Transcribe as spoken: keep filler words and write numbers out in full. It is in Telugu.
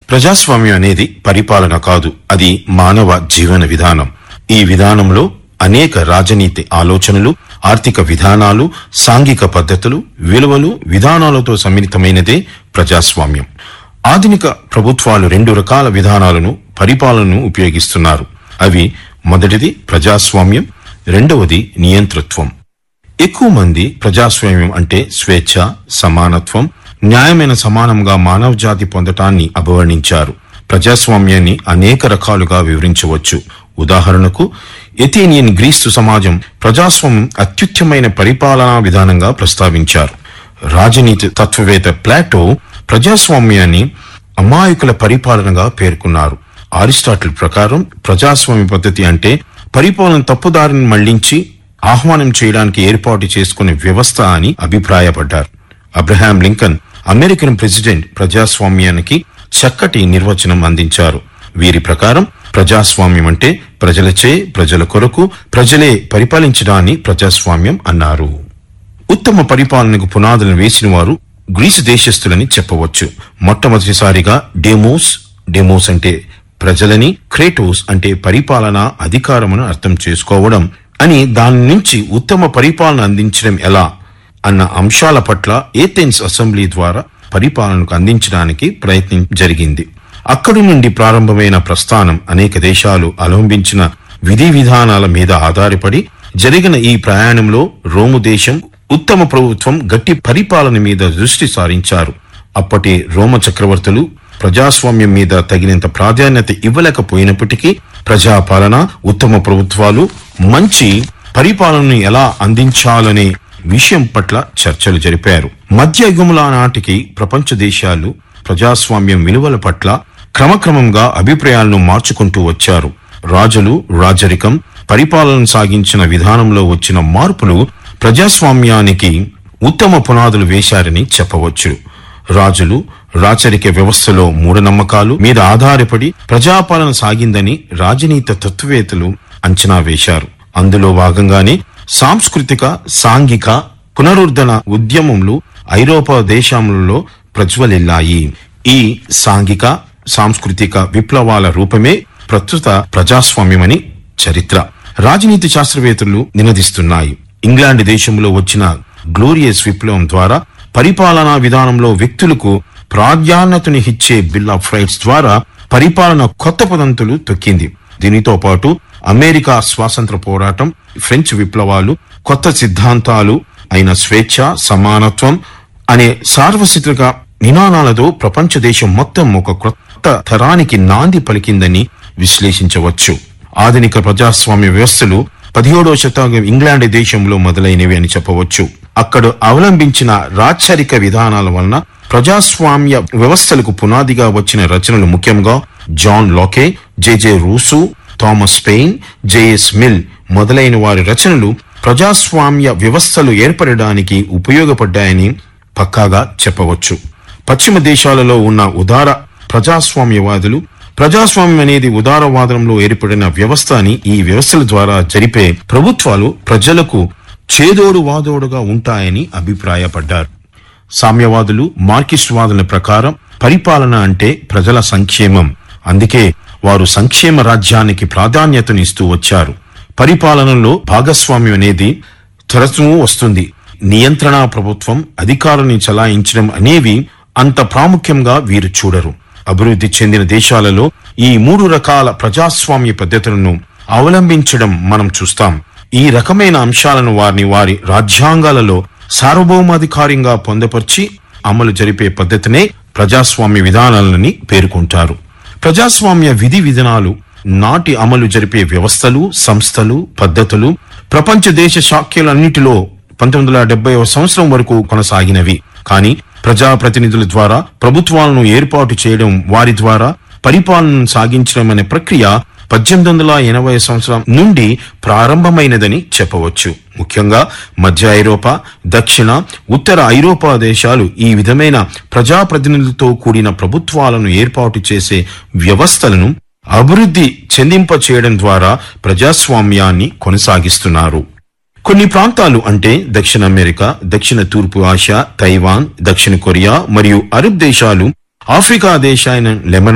ప్రజాస్వామ్యం అనేది పరిపాలన కాదు, అది మానవ జీవన విధానం. ఈ విధానంలో అనేక రాజనీతి ఆలోచనలు, ఆర్థిక విధానాలు, సాంఘిక పద్ధతులు, విలువలు, విధానాలతో సమ్మిళితమైనదే ప్రజాస్వామ్యం. ఆధునిక ప్రభుత్వాలు రెండు రకాల విధానాలను, పరిపాలనను ఉపయోగిస్తున్నారు. అవి మొదటిది ప్రజాస్వామ్యం, రెండవది నియంతృత్వం. ఎక్కువ మంది ప్రజాస్వామ్యం అంటే స్వేచ్ఛ, సమానత్వం, న్యాయమైన సమానంగా మానవ జాతి పొందటాన్ని అభివర్ణించారు. ప్రజాస్వామ్యాన్ని అనేక రకాలుగా వివరించవచ్చు. ఉదాహరణకు ఎథేనియన్ గ్రీసు సమాజం ప్రజాస్వామ్యం అత్యుత్తమైన పరిపాలనా విధానంగా ప్రస్తావించారు. రాజనీతి తత్వవేత్త ప్లాటో ప్రజాస్వామ్యాన్ని అమాయకుల పరిపాలనగా పేర్కొన్నారు. అరిస్టాటిల్ ప్రకారం ప్రజాస్వామ్య పద్ధతి అంటే పరిపాలన తప్పుదారిని మళ్లించి ఆహ్వానం చేయడానికి ఏర్పాటు చేసుకునే వ్యవస్థ అని అభిప్రాయపడ్డారు. అబ్రహాం లింకన్ అమెరికన్ ప్రెసిడెంట్ ప్రజాస్వామ్యానికి చక్కటి నిర్వచనం అందించారు. వీరి ప్రకారం ప్రజాస్వామ్యం అంటే ప్రజలచే, ప్రజల కొరకు, ప్రజలే పరిపాలించడాన్ని ప్రజాస్వామ్యం అన్నారు. ఉత్తమ పరిపాలనకు పునాదులను వేసిన వారు గ్రీసు దేశస్థులని చెప్పవచ్చు. మొట్టమొదటిసారిగా డెమోస్, డెమోస్ అంటే ప్రజలని, క్రేటోస్ అంటే పరిపాలన అధికారమును అర్థం చేసుకోవడం అని, దాని నుంచి ఉత్తమ పరిపాలన అందించడం ఎలా అన్న అంశాల పట్ల ఏథెన్స్ అసెంబ్లీ ద్వారా పరిపాలనకు అందించడానికి ప్రయత్నం జరిగింది. అక్కడి నుండి ప్రారంభమైన ప్రస్థానం అనేక దేశాలు అవలంబించిన విధి విధానాల మీద ఆధారపడి జరిగిన ఈ ప్రయాణంలో రోము దేశం ఉత్తమ ప్రభుత్వం, గట్టి పరిపాలన మీద దృష్టి సారించారు. అప్పటి రోమ చక్రవర్తులు ప్రజాస్వామ్యం మీద తగినంత ప్రాధాన్యత ఇవ్వలేకపోయినప్పటికీ ప్రజాపాలన, ఉత్తమ ప్రభుత్వాలు, మంచి పరిపాలనను ఎలా అందించాలనే విషయం పట్ల చర్చలు జరిపారు. మధ్య యుగముల నాటికి ప్రపంచ దేశాలు ప్రజాస్వామ్యం విలువల పట్ల క్రమక్రమంగా అభిప్రాయాలను మార్చుకుంటూ వచ్చారు. రాజులు రాజరికం పరిపాలన సాగించిన విధానంలో వచ్చిన మార్పులు ప్రజాస్వామ్యానికి ఉత్తమ పునాదులు వేశారని చెప్పవచ్చు. రాజులు రాచరిక వ్యవస్థలో మూఢనమ్మకాలు మీద ఆధారపడి ప్రజాపాలన సాగిందని రాజనీతి తత్వవేత్తలు అంచనా వేశారు. అందులో భాగంగానే సాంస్కృతిక, సాంఘిక పునరుద్ధరణ ఉద్యమంలు ఐరోపా దేశాలలో ప్రజ్వలిల్లాయి. ఈ సాంఘిక, సాంస్కృతిక విప్లవాల రూపమే ప్రస్తుత ప్రజాస్వామ్యమని చరిత్ర, రాజనీతి శాస్త్రవేత్తలు నినదిస్తున్నాయి. ఇంగ్లాండ్ దేశంలో వచ్చిన గ్లోరియస్ విప్లవం ద్వారా పరిపాలనా విధానంలో వ్యక్తులకు ప్రాధాన్యతని ఇచ్చే బిల్ ఆఫ్ రైట్స్ ద్వారా పరిపాలన కొత్త పదంతులు తొక్కింది. దీనితో పాటు అమెరికా స్వాతంత్ర పోరాటం, ఫ్రెంచ్ విప్లవాలు కొత్త సిద్ధాంతాలు అయిన స్వేచ్ఛ, సమానత్వం అనే సార్వత్రిక నినాదాలతో ప్రపంచ దేశం మొత్తం ఒక కొత్త తరానికి నాంది పలికిందని విశ్లేషించవచ్చు. ఆధునిక ప్రజాస్వామ్య వ్యవస్థలు పదిహేడవ శతాబ్దం ఇంగ్లాండ్ దేశంలో మొదలైనవి అని చెప్పవచ్చు. అక్కడ అవలంబించిన రాచరిక విధానాల వలన ప్రజాస్వామ్య వ్యవస్థలకు పునాదిగా వచ్చిన రచనలు ముఖ్యంగా John లాకే, జెజె Russo, Thomas pain, JS mill మొదలైన వారి రచనలు ప్రజాస్వామ్య వ్యవస్థలు ఏర్పడడానికి ఉపయోగపడ్డాయని పక్కాగా చెప్పవచ్చు. పశ్చిమ దేశాలలో ఉన్న ఉదార ప్రజాస్వామ్యవాదులు ప్రజాస్వామ్యం అనేది ఉదారవాదంలో ఏర్పడిన వ్యవస్థ అని, ఈ వ్యవస్థల ద్వారా జరిపే ప్రభుత్వాలు ప్రజలకు చేదోడు వాదోడుగా ఉంటాయని అభిప్రాయపడ్డారు. సామ్యవాదులు, మార్కిస్ట్ వాదుల ప్రకారం పరిపాలన అంటే ప్రజల సంక్షేమం. అందుకే వారు సంక్షేమ రాజ్యానికి ప్రాధాన్యతనిస్తూ వచ్చారు. పరిపాలనలో భాగస్వామ్యం అనేది తరచూ వస్తుంది. నియంత్రణ ప్రభుత్వం, అధికారాన్ని చలాయించడం అనేవి అంత ప్రాముఖ్యంగా వీరు చూడరు. అభివృద్ధి చెందిన దేశాలలో ఈ మూడు రకాల ప్రజాస్వామ్య పద్ధతులను అవలంబించడం మనం చూస్తాం. ఈ రకమైన అంశాలను వారిని వారి రాజ్యాంగాలలో సార్వభౌమాధికారంగా పొందపరిచి అమలు జరిపే పద్ధతినే ప్రజాస్వామ్య విధానాలని పేర్కొంటారు. ప్రజాస్వామ్య విధి విధానాలు నాటి అమలు జరిపే వ్యవస్థలు, సంస్థలు, పద్ధతులు ప్రపంచ దేశ శాఖ్యలన్నిటిలో పంతొమ్మిది వందల డెబ్బై సంవత్సరం వరకు కొనసాగినవి. కానీ ప్రజాప్రతినిధుల ద్వారా ప్రభుత్వాలను ఏర్పాటు చేయడం, వారి ద్వారా పరిపాలనను సాగించడం అనే ప్రక్రియ పద్దెనిమిది వందల ఎనభై సంవత్సరం నుండి ప్రారంభమైనదని చెప్పవచ్చు. ముఖ్యంగా మధ్య ఐరోపా, దక్షిణ, ఉత్తర ఐరోపా దేశాలు ఈ విధమైన ప్రజాప్రతినిధులతో కూడిన ప్రభుత్వాలను ఏర్పాటు చేసే వ్యవస్థలను అభివృద్ధి చెందింప చేయడం ద్వారా ప్రజాస్వామ్యాన్ని కొనసాగిస్తున్నారు. కొన్ని ప్రాంతాలు అంటే దక్షిణ అమెరికా, దక్షిణ తూర్పు ఆసియా, తైవాన్, దక్షిణ కొరియా మరియు అరబ్ దేశాలు, ఆఫ్రికా దేశాయన లెబనాన్